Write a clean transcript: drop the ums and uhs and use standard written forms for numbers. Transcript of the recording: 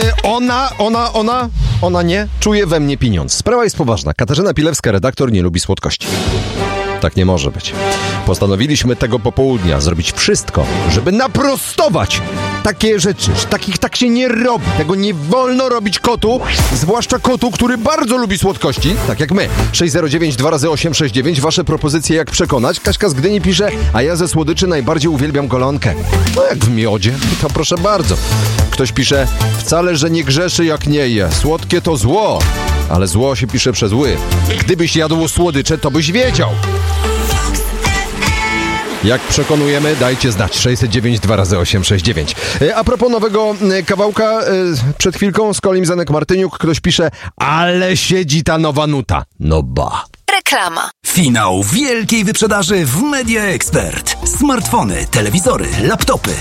Ona nie czuje we mnie pieniądz. Sprawa jest poważna. Katarzyna Pilewska, redaktor, nie lubi słodkości. Tak nie może być. Postanowiliśmy tego popołudnia zrobić wszystko, żeby naprostować takie rzeczy. Tak się nie robi. Tego nie wolno robić kotu, zwłaszcza kotu, który bardzo lubi słodkości, tak jak my. 609 2razy869. Wasze propozycje, jak przekonać. Kaśka z Gdyni pisze, a ja ze słodyczy najbardziej uwielbiam golonkę. No jak w miodzie, to proszę bardzo. Ktoś pisze, wcale, że nie grzeszy jak nie je. Słodkie to zło, ale zło się pisze przez ły. Gdybyś jadł słodycze, to byś wiedział. Jak przekonujemy, dajcie znać. 609 2razy869. A propos nowego kawałka, przed chwilką z Kolim Zenek Martyniuk ktoś pisze, ale siedzi ta nowa nuta. No ba. Reklama. Finał wielkiej wyprzedaży w Media Expert. Smartfony, telewizory, laptopy.